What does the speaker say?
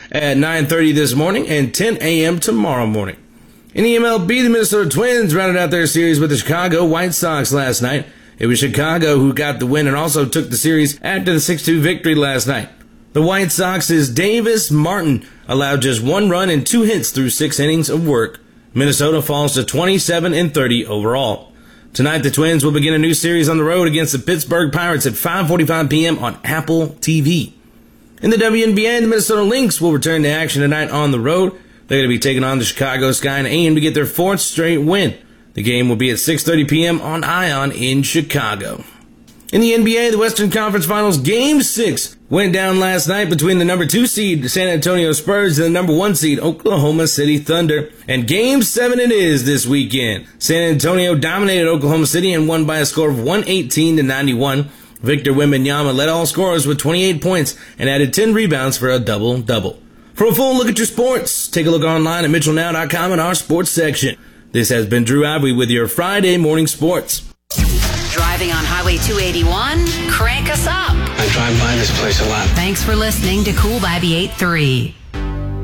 at 9:30 this morning and 10 a.m. tomorrow morning. In the MLB, the Minnesota Twins rounded out their series with the Chicago White Sox last night. It was Chicago who got the win and also took the series after the 6-2 victory last night. The White Sox's Davis Martin allowed just 1 run and 2 hits through 6 innings of work. Minnesota falls to 27-30 overall. Tonight, the Twins will begin a new series on the road against the Pittsburgh Pirates at 5:45 p.m. on Apple TV. In the WNBA, the Minnesota Lynx will return to action tonight on the road. They're going to be taking on the Chicago Sky and aim to get their 4th straight win. The game will be at 6:30 p.m. on ION in Chicago. In the NBA, the Western Conference Finals Game 6 went down last night between the number 2 seed San Antonio Spurs and the number 1 seed Oklahoma City Thunder. And Game 7 it is this weekend. San Antonio dominated Oklahoma City and won by a score of 118-91. Victor Wembanyama led all scorers with 28 points and added 10 rebounds for a double-double. For a full look at your sports, take a look online at MitchellNow.com in our sports section. This has been Drew Ivory with your Friday Morning Sports. Driving on Highway 281? Crank us up. I drive by this place a lot. Thanks for listening to Cool Bobby 8-3.